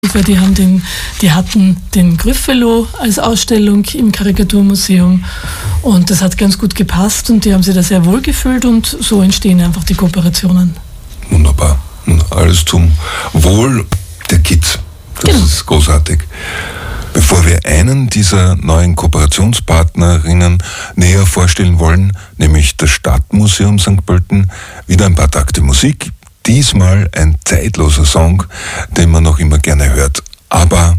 weil die hatten den Griffelo als Ausstellung im Karikaturmuseum und das hat ganz gut gepasst und die haben sich da sehr wohl gefühlt und so entstehen einfach die Kooperationen. Wunderbar. Alles zum Wohl der Kids. Das ist großartig. Bevor wir einen dieser neuen Kooperationspartnerinnen näher vorstellen wollen, nämlich das Stadtmuseum St. Pölten, wieder ein paar Takte Musik. Diesmal ein zeitloser Song, den man noch immer gerne hört. Aber